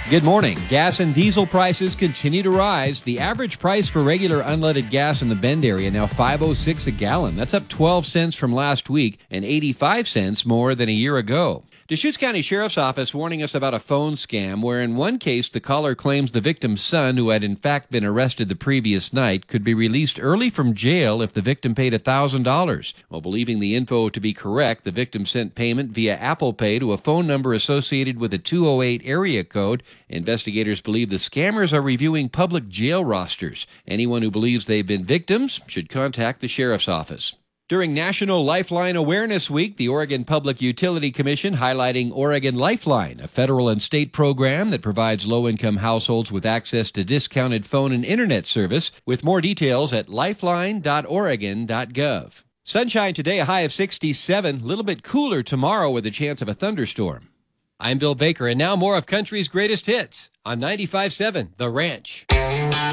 Good morning. Gas and diesel prices continue to rise. The average price for regular unleaded gas in the Bend area now $5.06 a gallon. That's up 12 cents from last week and 85 cents more than a year ago. Deschutes County Sheriff's Office warning us about a phone scam where in one case the caller claims the victim's son, who had in fact been arrested the previous night, could be released early from jail if the victim paid $1,000. While believing the info to be correct, the victim sent payment via Apple Pay to a phone number associated with a 208 area code. Investigators believe the scammers are reviewing public jail rosters. Anyone who believes they've been victims should contact the Sheriff's Office. During National Lifeline Awareness Week, the Oregon Public Utility Commission highlighting Oregon Lifeline, a federal and state program that provides low-income households with access to discounted phone and internet service, with more details at lifeline.oregon.gov. Sunshine today, a high of 67, a little bit cooler tomorrow with a chance of a thunderstorm. I'm Bill Baker, and now more of country's greatest hits on 95.7 The Ranch.